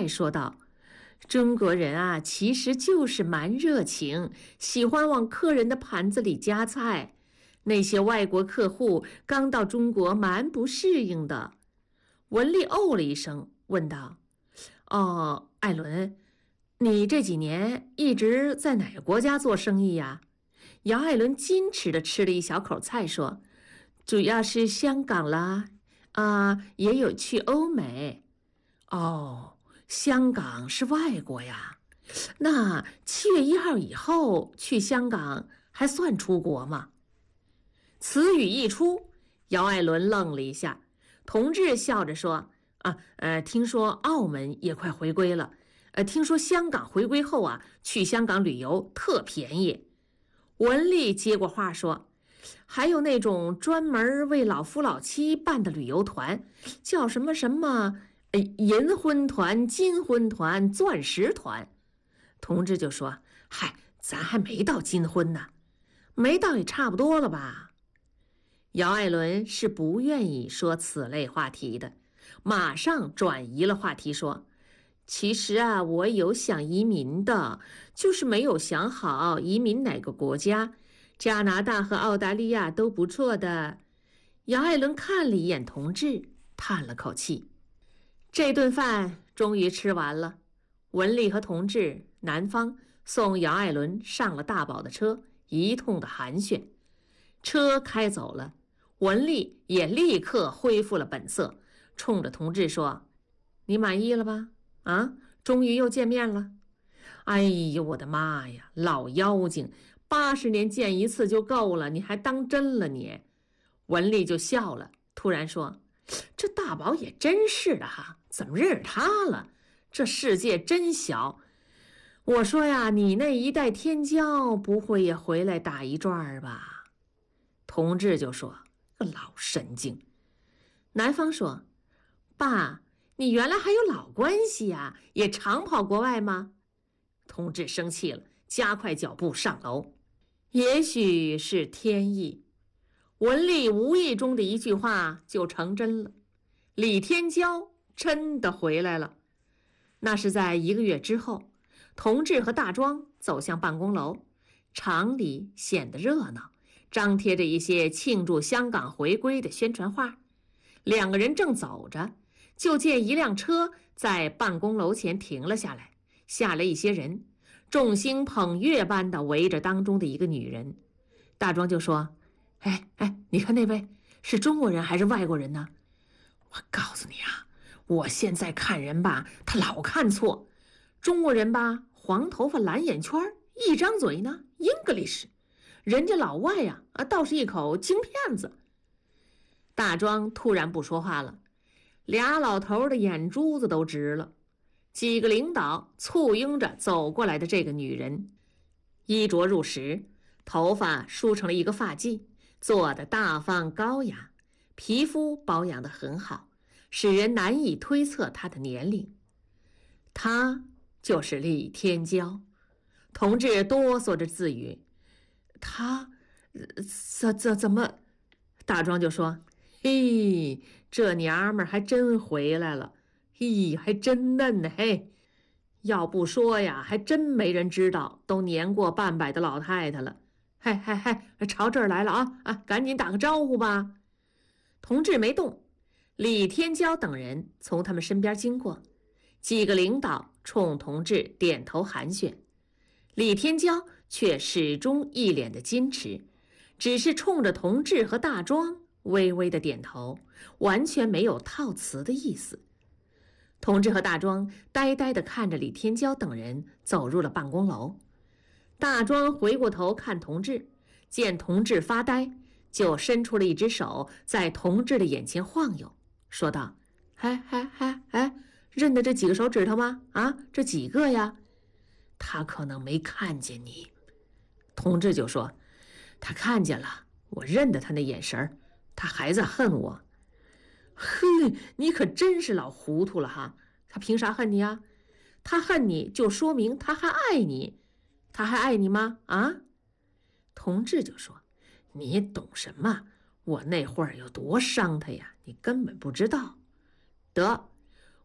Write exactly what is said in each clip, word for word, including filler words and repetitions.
再说道：“中国人啊，其实就是蛮热情，喜欢往客人的盘子里夹菜。那些外国客户刚到中国，蛮不适应的。”文丽哦了一声，问道：“哦，艾伦，你这几年一直在哪个国家做生意呀？”姚艾伦矜持地吃了一小口菜，说：“主要是香港啦，啊，也有去欧美。”哦，香港是外国呀？那七月一号以后去香港还算出国吗？此语一出，姚艾伦愣了一下。同志笑着说：“啊，呃，听说澳门也快回归了，呃，听说香港回归后啊，去香港旅游特便宜。”文丽接过话说：“还有那种专门为老夫老妻办的旅游团，叫什么什么呃银婚团、金婚团、钻石团。”同志就说：“嗨，咱还没到金婚呢，没到也差不多了吧？”姚艾伦是不愿意说此类话题的，马上转移了话题说：“其实啊，我有想移民的，就是没有想好移民哪个国家。加拿大和澳大利亚都不错的。”姚艾伦看了一眼同志，叹了口气。这顿饭终于吃完了，文丽和同志男方送姚艾伦上了大宝的车，一通的寒暄。车开走了，文丽也立刻恢复了本色，冲着同志说：“你满意了吧？啊，终于又见面了。”“哎呦，我的妈呀，老妖精，八十年见一次就够了，你还当真了你？”文丽就笑了，突然说：“这大宝也真是的哈，怎么认识他了？这世界真小。我说呀，你那一代天骄不会也回来打一转吧？”同志就说：“个老神经。”男方说：“爸，你原来还有老关系呀，也常跑国外吗？”同志生气了，加快脚步上楼。也许是天意，文丽无意中的一句话就成真了，李天骄真的回来了。那是在一个月之后，同志和大庄走向办公楼，厂里显得热闹，张贴着一些庆祝香港回归的宣传画。两个人正走着，就见一辆车在办公楼前停了下来，下来一些人，众星捧月般的围着当中的一个女人。大庄就说：“哎哎，你看那位是中国人还是外国人呢？我告诉你啊，我现在看人吧，他老看错。中国人吧，黄头发蓝眼圈，一张嘴呢 English， 人家老外呀、啊，倒是一口京片子。”大庄突然不说话了，俩老头的眼珠子都直了。几个领导簇拥着走过来的这个女人，衣着入时，头发梳成了一个发髻，做得大方高雅，皮肤保养得很好，使人难以推测她的年龄。她就是李天骄。同志哆嗦着自语：“他怎怎怎么？”大庄就说：“嘿，这娘们儿还真回来了，嘿，还真嫩呢，嘿，要不说呀，还真没人知道，都年过半百的老太太了。嗨嗨嗨，朝这儿来了啊啊，赶紧打个招呼吧。”同志没动，李天骄等人从他们身边经过，几个领导冲同志点头寒暄，李天骄却始终一脸的矜持，只是冲着同志和大庄微微的点头，完全没有套词的意思。同志和大庄呆呆地看着李天骄等人走入了办公楼。大庄回过头看同志，见同志发呆，就伸出了一只手在同志的眼前晃悠，说道：“哎哎哎哎，认得这几个手指头吗？啊，这几个呀？”他可能没看见你。同志就说：“他看见了，我认得他那眼神，他还在恨我。”“嘿，你可真是老糊涂了哈！他凭啥恨你啊？他恨你就说明他还爱你，他还爱你吗？啊？”同志就说：“你懂什么？我那会儿有多伤他呀，你根本不知道。得，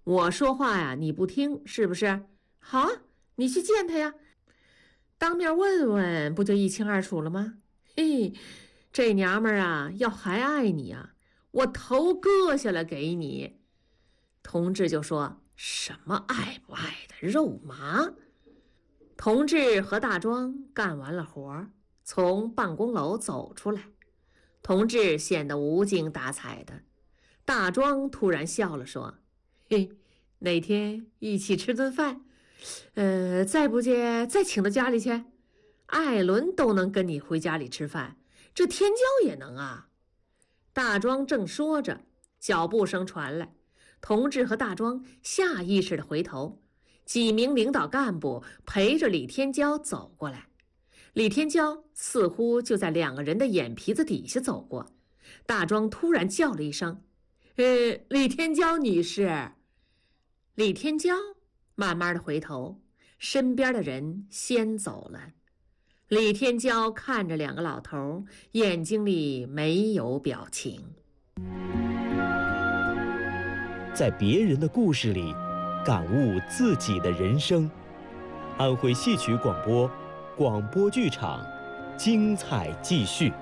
我说话呀，你不听是不是？好啊，你去见他呀，当面问问，不就一清二楚了吗？嘿，这娘们儿啊，要还爱你啊，我头割下来给你。同志就说：“什么爱不爱的，肉麻。”同志和大庄干完了活，从办公楼走出来。同志显得无精打采的，大庄突然笑了，说：“嘿，哪天一起吃顿饭？呃，再不介再请到家里去。艾伦都能跟你回家里吃饭，这天骄也能啊。”大庄正说着，脚步声传来，同志和大庄下意识地回头，几名领导干部陪着李天骄走过来。李天骄似乎就在两个人的眼皮子底下走过。大庄突然叫了一声：“呃，李天骄女士。”李天骄慢慢的回头，身边的人先走了。李天骄看着两个老头，眼睛里没有表情。 在别人的故事里，感悟自己的人生。安徽戏曲广播，广播剧场，精彩继续。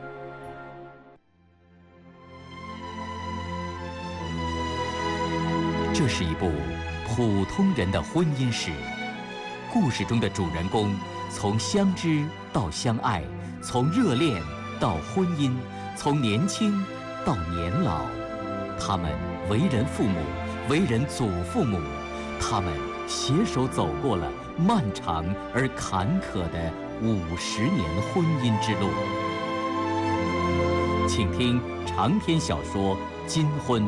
这是一部普通人的婚姻史，故事中的主人公从相知到相爱，从热恋到婚姻，从年轻到年老。他们为人父母，为人祖父母，他们携手走过了漫长而坎坷的五十年婚姻之路。请听长篇小说《金婚》。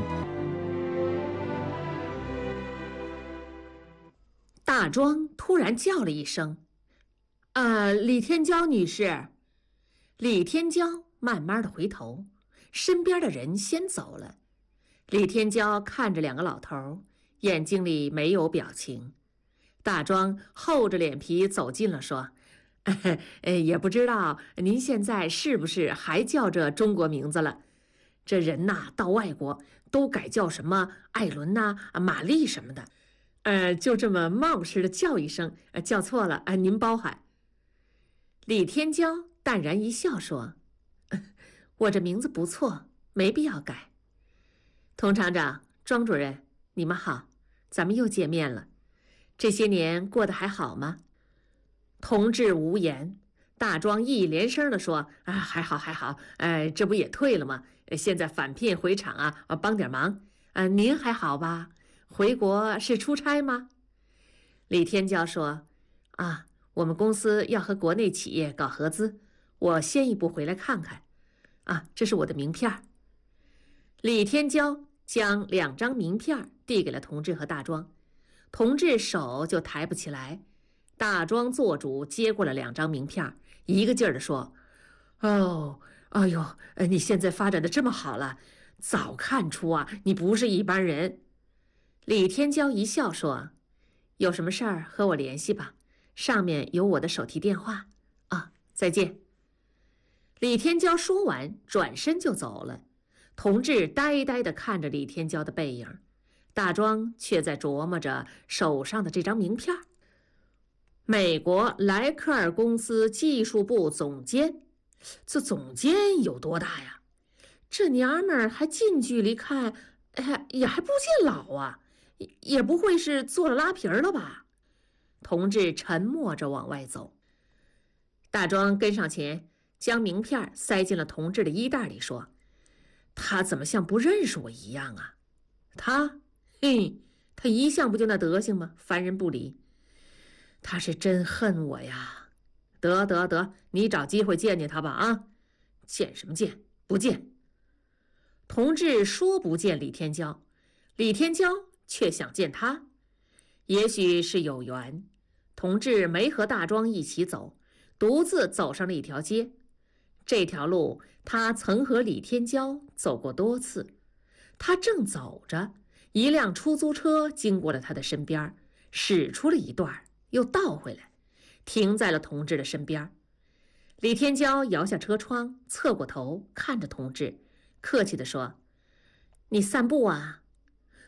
大庄突然叫了一声：“呃，李天骄女士。”李天骄慢慢的回头，身边的人先走了。李天骄看着两个老头，眼睛里没有表情。大庄厚着脸皮走近了，说：“呃，也不知道您现在是不是还叫这中国名字了？这人呐，到外国都改叫什么艾伦呐、啊、玛丽什么的。呃，就这么冒失的叫一声，呃，叫错了，呃，您包涵。”李天骄淡然一笑，说：“我这名字不错，没必要改。”佟厂长、庄主任，你们好，咱们又见面了。这些年过得还好吗？同志无言。大庄一连声地说：“啊，还好还好，哎，这不也退了吗？现在返聘回厂啊，帮点忙。啊，您还好吧？回国是出差吗？”李天骄说：“啊，我们公司要和国内企业搞合资，我先一步回来看看。啊，这是我的名片。”李天骄将两张名片递给了同志和大庄，同志手就抬不起来。大庄做主接过了两张名片，一个劲儿地说：“哦，哎呦，你现在发展的这么好了，早看出啊，你不是一般人。”李天骄一笑说：“有什么事儿和我联系吧，上面有我的手提电话。啊，再见。”李天骄说完，转身就走了。同志呆呆地看着李天骄的背影，大庄却在琢磨着手上的这张名片。美国莱克尔公司技术部总监，这总监有多大呀？这娘们儿还近距离看，哎，也还不见老啊，也不会是做了拉皮儿了吧？同志沉默着往外走。大庄跟上前，将名片塞进了同志的衣袋里，说：“他怎么像不认识我一样啊？他，嘿，他一向不就那德行吗？烦人不理。他是真恨我呀！得得得，你找机会见见他吧啊！见什么见？不见。”同志说不见李天骄，李天骄却想见他。也许是有缘，同志没和大庄一起走，独自走上了一条街。这条路他曾和李天骄走过多次。他正走着，一辆出租车经过了他的身边，驶出了一段，又倒回来，停在了同志的身边。李天骄摇下车窗，侧过头看着同志，客气地说：“你散步啊？”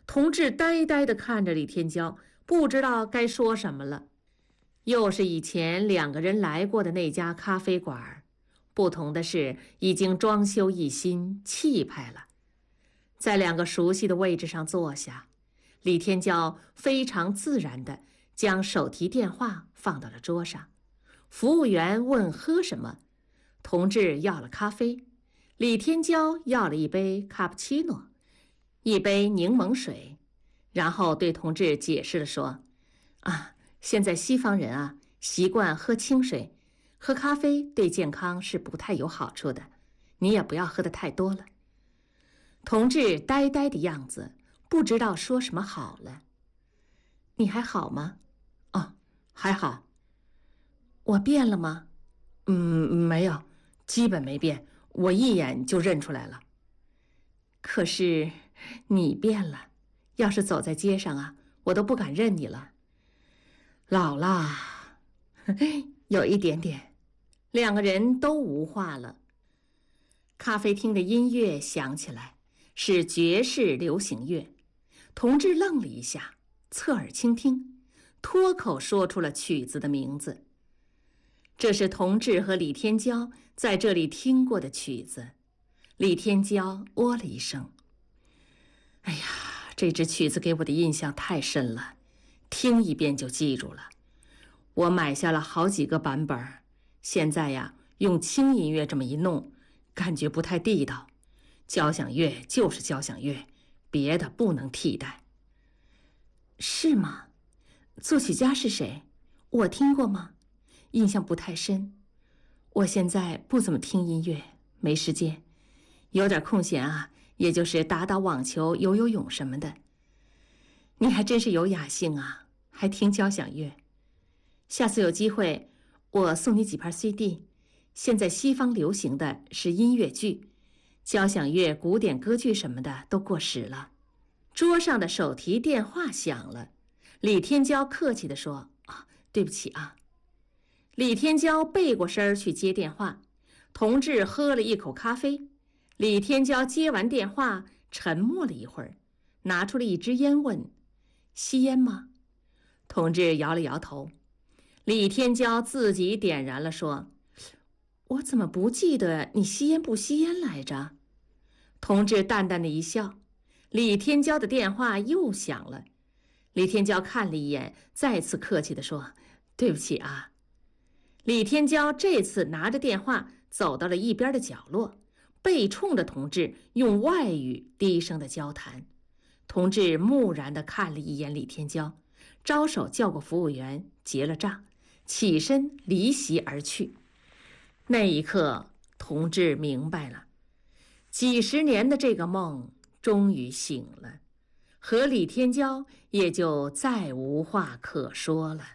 同志呆呆地看着李天骄，不知道该说什么了。又是以前两个人来过的那家咖啡馆，不同的是已经装修一新，气派了。在两个熟悉的位置上坐下，李天骄非常自然地将手提电话放到了桌上。服务员问喝什么，同志要了咖啡，李天骄要了一杯卡布奇诺，一杯柠檬水，然后对同志解释了说：啊，现在西方人啊习惯喝清水，喝咖啡对健康是不太有好处的，你也不要喝得太多了。同志呆呆的样子，不知道说什么好了。你还好吗？哦，还好。我变了吗？嗯，没有，基本没变，我一眼就认出来了。可是你变了，要是走在街上啊，我都不敢认你了。老啦，有一点点。两个人都无话了。咖啡厅的音乐响起来，是爵士流行乐。同志愣了一下，侧耳倾听，脱口说出了曲子的名字。这是同志和李天骄在这里听过的曲子。李天骄哦了一声。哎呀，这支曲子给我的印象太深了，听一遍就记住了。我买下了好几个版本，现在呀，用轻音乐这么一弄，感觉不太地道。交响乐就是交响乐，别的不能替代。是吗？作曲家是谁？我听过吗？印象不太深。我现在不怎么听音乐，没时间。有点空闲啊，也就是打打网球、游游泳什么的。你还真是有雅兴啊，还听交响乐。下次有机会，我送你几盘 C D。现在西方流行的是音乐剧，交响乐、古典歌剧什么的都过时了。桌上的手提电话响了，李天骄客气地说：啊，对不起啊。李天骄背过身去接电话，同志喝了一口咖啡。李天骄接完电话，沉默了一会儿，拿出了一支烟问：吸烟吗？同志摇了摇头。李天骄自己点燃了，说：我怎么不记得你吸烟不吸烟来着？同志淡淡的一笑。李天骄的电话又响了，李天骄看了一眼，再次客气地说：对不起啊。李天骄这次拿着电话走到了一边的角落，背冲着同志用外语低声的交谈。同志木然地看了一眼李天骄，招手叫过服务员结了账，起身离席而去。那一刻，同志明白了，几十年的这个梦终于醒了，和李天骄也就再无话可说了。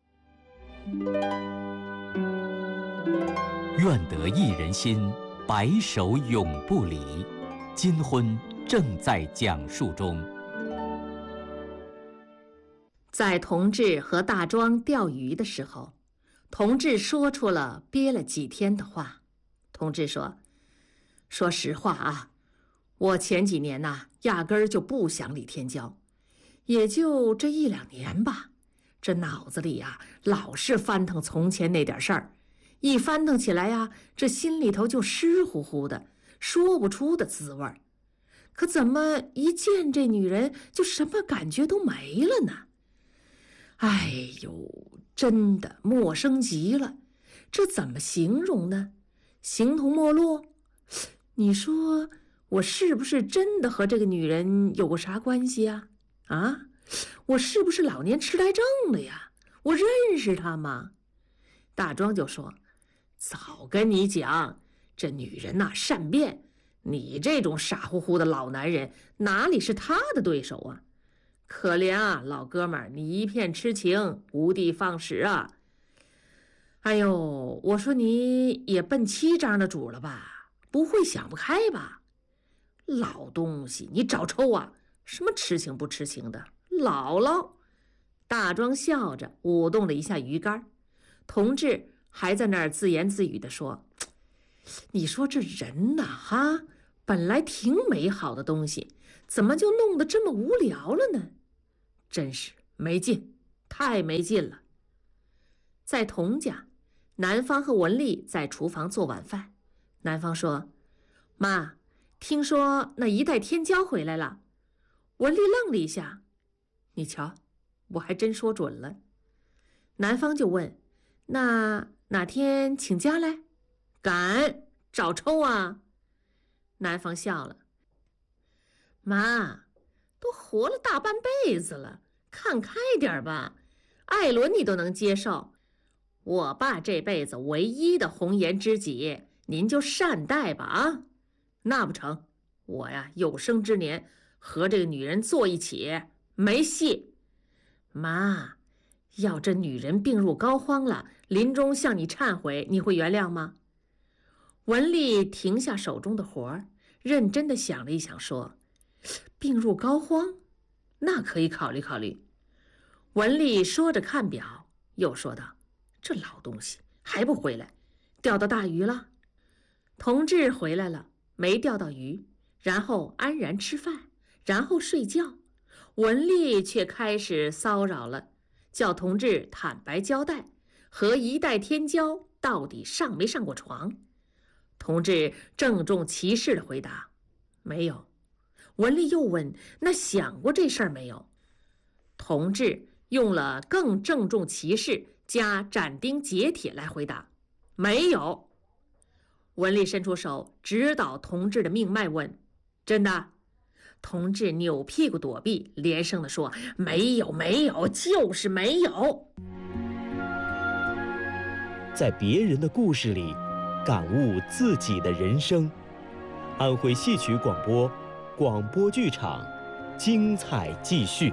愿得一人心，白首永不离。金婚正在讲述中。 在同志和大庄钓鱼的时候，同志说出了憋了几天的话。同志说：说实话啊，我前几年呐、啊，压根儿就不想李天骄，也就这一两年吧，这脑子里啊老是翻腾从前那点事儿，一翻腾起来呀，这心里头就湿乎乎的，说不出的滋味儿。可怎么一见这女人就什么感觉都没了呢？哎呦，真的陌生极了，这怎么形容呢？形同陌路？你说我是不是真的和这个女人有过啥关系啊？啊，我是不是老年痴呆症了呀？我认识她吗？大庄就说：早跟你讲，这女人呐、啊、善变，你这种傻乎乎的老男人哪里是她的对手啊？可怜啊，老哥们儿，你一片痴情，无的放矢啊！哎呦，我说你也奔七张的主了吧？不会想不开吧？老东西，你找抽啊！什么痴情不痴情的，姥姥。大庄笑着舞动了一下鱼竿，同志还在那儿自言自语地说：你说这人呐，哈，本来挺美好的东西， 怎么就弄得这么无聊了呢？真是没劲，太没劲了。在童家，南方和文丽在厨房做晚饭。南方说：“妈，听说那一代天骄回来了。”文丽愣了一下：“你瞧，我还真说准了。”南方就问：“那哪天请假来？”“敢，找抽啊！”南方笑了：“妈，都活了大半辈子了，看开点吧。艾伦你都能接受，我爸这辈子唯一的红颜知己，您就善待吧啊！那不成，我呀有生之年和这个女人坐一起没戏。妈，要这女人病入膏肓了，临终向你忏悔，你会原谅吗？”文丽停下手中的活儿，认真地想了一想，说：“病入膏肓，那可以考虑考虑。”文丽说着看表，又说道：“这老东西还不回来，钓到大鱼了。”同志回来了，没钓到鱼，然后安然吃饭，然后睡觉。文丽却开始骚扰了，叫同志坦白交代，和一代天骄到底上没上过床。同志郑重其事地回答：“没有。”文丽又问：“那想过这事儿没有？”同志用了更郑重其事加斩钉截铁来回答：“没有。”文丽伸出手指导同志的命脉问：“真的？”同志扭屁股躲避，连声地说：“没有，没有，就是没有。” 在别人的故事里感悟自己的人生。安徽戏曲广播，广播剧场，精彩继续。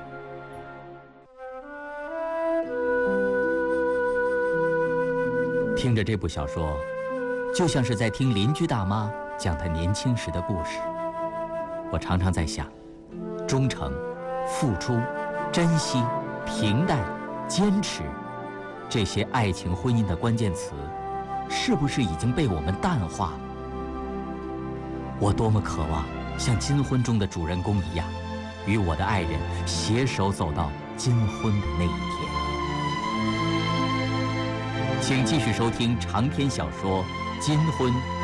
听着这部小说，就像是在听邻居大妈讲她年轻时的故事。我常常在想，忠诚、付出、珍惜、平淡、坚持，这些爱情婚姻的关键词，是不是已经被我们淡化了？我多么渴望像金婚中的主人公一样，与我的爱人携手走到金婚的那一天。请继续收听长篇小说《金婚》